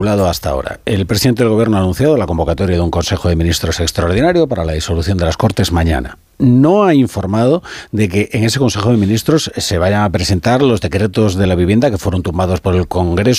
hasta ahora. El presidente del Gobierno ha anunciado la convocatoria de un Consejo de Ministros extraordinario para la disolución de las Cortes mañana. No ha informado de que en ese Consejo de Ministros se vayan a presentar los decretos de la vivienda que fueron tumbados por el Congreso